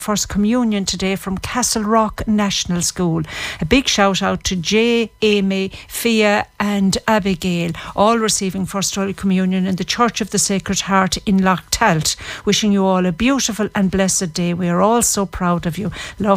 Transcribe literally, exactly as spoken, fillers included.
First Communion today from Castle Rock National School. A big shout out to Jay, Amy, Fia and Abigail, all receiving First Holy Communion in the Church of the Sacred Heart in Lochtalt. Wishing you all a beautiful and blessed day. We are all so proud of you. Love